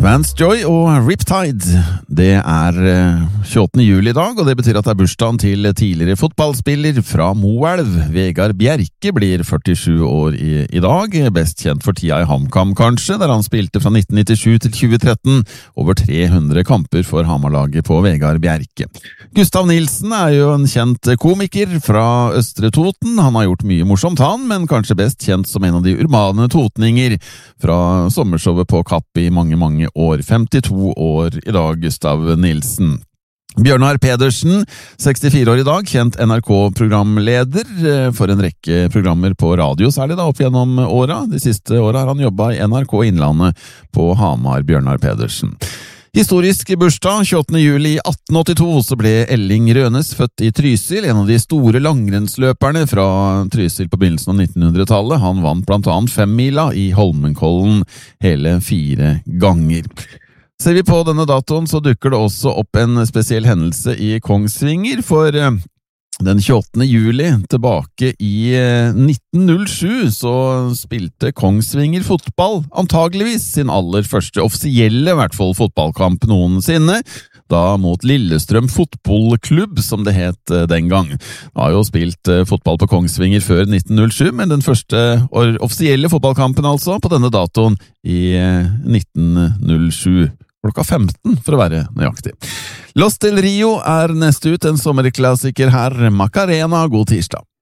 Vance Joy og Riptide. Det 28. juli i dag, og det betyr at det bursdagen til tidligere fotballspiller fra Moelv. Vegard Bjerke blir 47 år i dag, best kjent for tida i HamKam kanskje, der han spilte fra 1997 til 2013, over 300 kamper for Hamar-laget på Vegard Bjerke. Gustav Nilsen jo en kjent komiker fra Østre Toten. Han har gjort mye morsomt han, men kanskje best kjent som en av de urbane totninger fra sommershowet på Kapp i mange år. 52 år i dag, Gustav Nilsen. Bjørnar Pedersen, 64 år i dag, kjent NRK-programleder for en rekke programmer på radio, særlig da opp gjennom åra. De siste åra har han jobbet i NRK Innlandet på Hamar, Bjørnar Pedersen. Historisk bursdag, 28. juli 1882, så ble Elling Rønes født i Trysil, en av de store langrennsløperne fra Trysil på begynnelsen av 1900-tallet. Han vant blant annet 5-mila i Holmenkollen hele 4 ganger. Ser vi på denne datoen, så dukker det også opp en spesiell hendelse i Kongsvinger, for den 28. juli tilbake i 1907 så spilte Kongsvinger fotball antageligvis sin aller første offisielle, i hvert fall fotballkamp noensinne, da mot Lillestrøm fotballklubb, som det het den gang. Det har jo spilt fotball på Kongsvinger før 1907, men den første offisielle fotballkampen altså på denne datoen i 1907. Klokka 15, for å være nøyaktig. Los del Rio neste ut, en sommerklassiker her, Macarena, god tirsdag.